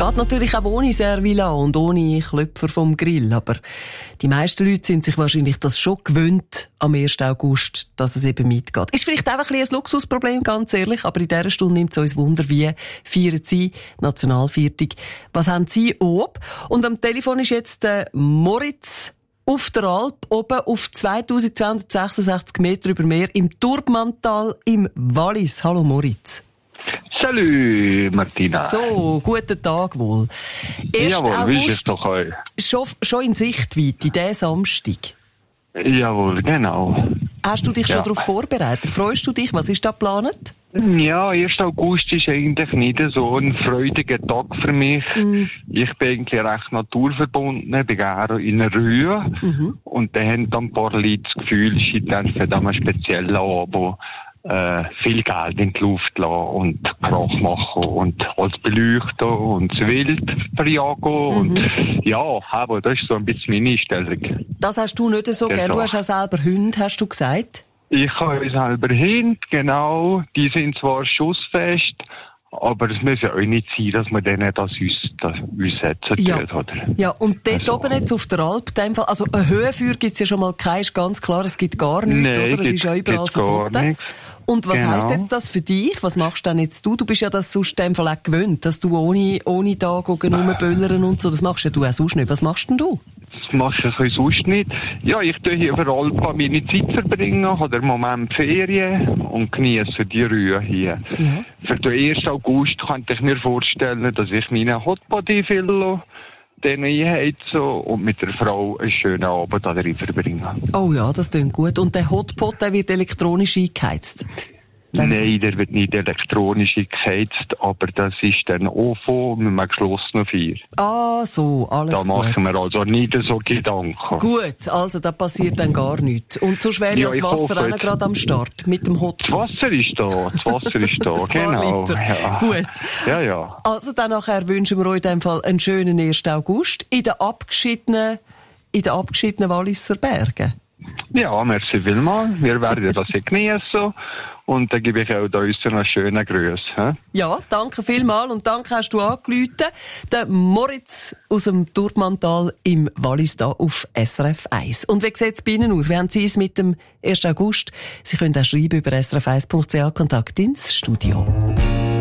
Geht natürlich auch ohne Servilan und ohne Klöpfer vom Grill, aber die meisten Leute sind sich wahrscheinlich das schon gewöhnt am 1. August, dass es eben mitgeht. Ist vielleicht auch ein bisschen ein Luxusproblem, ganz ehrlich, aber in dieser Stunde nimmt es uns Wunder, wie feiern Sie Nationalviertig? Was haben Sie oben? Und am Telefon ist jetzt Moritz auf der Alp, oben auf 2266 Meter über Meer im Turbantal im Wallis. Hallo Moritz. Salut, Martina. So, guten Tag wohl. 1. Jawohl, wie ist es August, doch euch? schon in Sichtweite, diesen Samstag. Jawohl, genau. Hast du dich schon Ja. darauf vorbereitet? Freust du dich? Was ist da geplant? Ja, 1. August ist eigentlich nicht so ein freudiger Tag für mich. Ich bin eigentlich recht naturverbunden, bin gerne in der Rühe. Und dann haben dann ein paar Leute das Gefühl, sie dürfen da mal speziell Abend viel Geld in die Luft lassen und Krach machen und alles beleuchten und das Wild verjagen. Und ja, aber das ist so ein bisschen meine Einstellung. Das hast du nicht so gern. Du hast auch selber Hunde, hast du gesagt? Ich habe selber Hunde, genau. Die sind zwar schussfest, aber es muss ja auch nicht sein, dass man denen das aussetzen tut, oder? Ja, und dort Also, oben jetzt auf der Alp, in dem Fall, also ein Höhenfeuer gibt's ja schon mal kein, ist ganz klar, es gibt gar nichts, Nein, oder? Es ist ja überall gibt's gar verboten. nichts. Und was Genau. heisst jetzt das für dich? Was machst denn jetzt du? Du bist ja das sonst in dem Fall auch gewöhnt, dass du ohne da rumböllern und so, das machst ja du auch sonst nicht. Was machst denn du? Das mache ich sonst nicht. Ja, ich tue hier auf der Alp meine Zeit verbringen, habe im Moment Ferien und genieße die Ruhe hier. Ja. Für den 1. August könnte ich mir vorstellen, dass ich meine Hotbody fillo, den einheize und mit der Frau einen schönen Abend da drin verbringen. Oh ja, das klingt gut. Und der Hotpot, der wird elektronisch eingeheizt? Nein, der wird nicht elektronisch geheizt, aber das ist dann OFO mit einem geschlossenen Feuer. Ah, so, alles Da machen gut. wir also nicht so Gedanken. Gut, also da passiert dann gar nichts. Und sonst wäre ja Ja, das ich Wasser hoffe auch noch jetzt. gerade am Start mit dem Das Hotpot. Wasser ist da, Ein paar genau. Liter. Ja. Gut. Ja, ja. Also dann nachher wünschen wir euch in dem Fall einen schönen 1. August in den abgeschiedenen Walliser Bergen. Ja, merci vielmals. Wir werden das genießen. Und dann gebe ich auch da uns einen schönen Gruß. Ja, danke vielmals und danke hast du angerufen. Der Moritz aus dem Turbantal im Wallis da auf SRF 1. Und wie sieht es bei Ihnen aus? Wie haben Sie es mit dem 1. August? Sie können auch schreiben über srf1.ch Kontakt ins Studio.